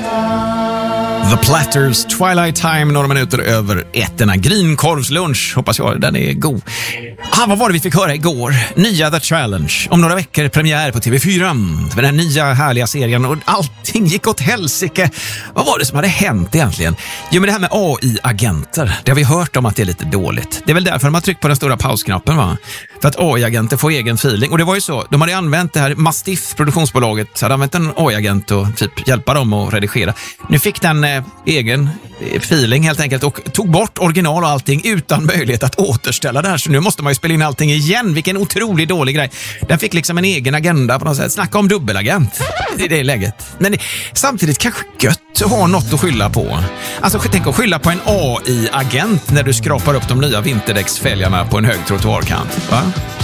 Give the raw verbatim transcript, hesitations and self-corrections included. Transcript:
The Platters, Twilight Time, några minuter över ett. Denna grinkorvslunch, hoppas jag, den är god. Ah, vad var det vi fick höra igår? Nya The Challenge. Om några veckor premiär på T V fyra. Med den nya härliga serien och allting gick åt helsike. Vad var det som hade hänt egentligen? Jo, men det här med A I-agenter, det har vi hört om att det är lite dåligt. Det är väl därför de har tryckt på den stora pausknappen, va? För att A I-agenter får egen feeling. Och det var ju så, de hade använt det här, Mastiff, produktionsbolaget, hade använt en A I-agent och typ hjälpa dem att redigera. Nu fick den eh, egen eh, feeling helt enkelt och tog bort original och allting utan möjlighet att återställa det här. Så nu måste man ju spela in allting igen. Vilken otroligt dålig grej. Den fick liksom en egen agenda på något sätt. Snacka om dubbelagent i det läget. Men samtidigt kanske gött att ha något att skylla på. Alltså tänk att skylla på en A I-agent när du skrapar upp de nya vinterdäcksfälgarna på en hög trottoarkant, va?